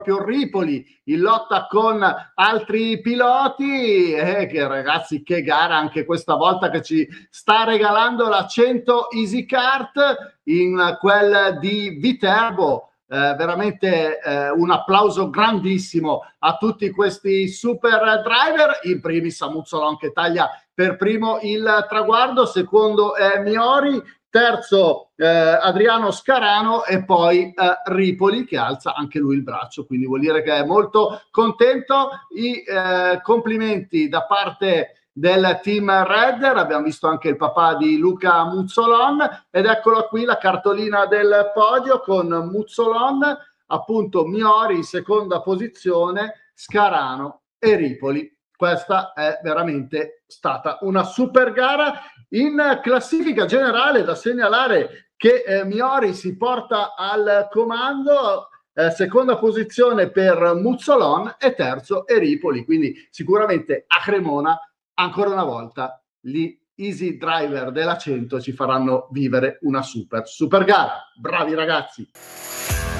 Ripoli in lotta con altri piloti, che ragazzi, che gara anche questa volta, che ci sta regalando la 100 Easy Kart in quel di Viterbo. Veramente un applauso grandissimo a tutti questi super driver, in primis a Muzzolon che taglia per primo il traguardo, secondo Miori, terzo Adriano Scarano e poi Ripoli che alza anche lui il braccio, quindi vuol dire che è molto contento. I complimenti da parte del team Redder, abbiamo visto anche il papà di Luca Muzzolon ed eccola qui la cartolina del podio con Muzzolon, appunto Miori in seconda posizione, Scarano e Ripoli. Questa è veramente stata una super gara. In classifica generale da segnalare che Miori si porta al comando, seconda posizione per Muzzolon e terzo è Ripoli, quindi sicuramente a Cremona ancora una volta gli easy driver della 100 ci faranno vivere una super gara. Bravi ragazzi!